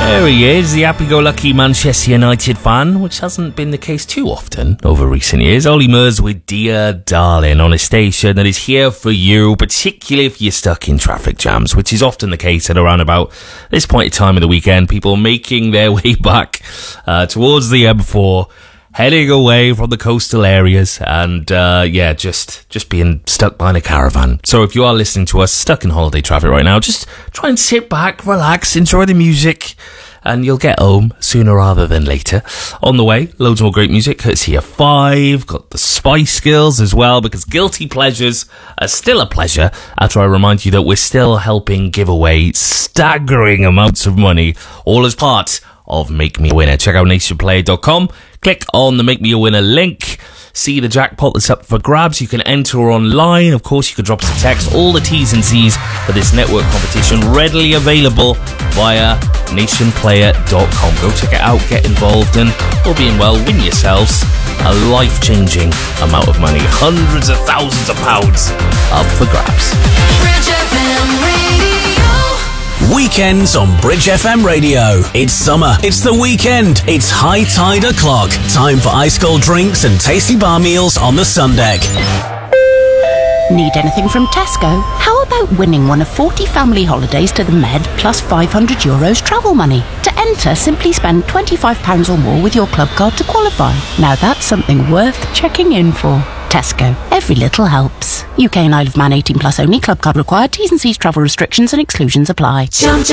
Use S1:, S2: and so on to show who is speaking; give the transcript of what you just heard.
S1: There he is, the happy-go-lucky Manchester United fan, which hasn't been the case too often over recent years. Ollie Murs with Dear Darling on a station that is here for you, particularly if you're stuck in traffic jams, which is often the case at around about this point in time of the weekend. People making their way back towards the M4, heading away from the coastal areas, and just being stuck behind a caravan. So if you are listening to us stuck in holiday traffic right now, just try and sit back, relax, enjoy the music, and you'll get home sooner rather than later. On the way, loads more great music, courtesy of Five, got the Spice Girls as well, because guilty pleasures are still a pleasure, after I remind you that we're still helping give away staggering amounts of money, all as part of Make Me a Winner. Check out nationplayer.com, click on the Make Me a Winner link, see the jackpot that's up for grabs. You can enter online. Of course, you can drop us a text. All the T's and C's for this network competition readily available via nationplayer.com. Go check it out, get involved, and all being well, win yourselves a life-changing amount of money. Hundreds of thousands of pounds up for grabs.
S2: Bridge FM Radio.
S3: Weekends on Bridge FM Radio. It's summer, it's the weekend, it's high tide o'clock. Time for ice cold drinks and tasty bar meals on the sun deck.
S4: Need anything from Tesco? How about winning one of 40 family holidays to the Med plus €500 travel money? To enter, simply spend £25 or more with your club card to qualify. Now that's something worth checking in for. Tesco. Every little helps. UK and Isle of Man 18 plus only. Club card required. T's and C's travel restrictions and exclusions apply.
S2: Jump, jump.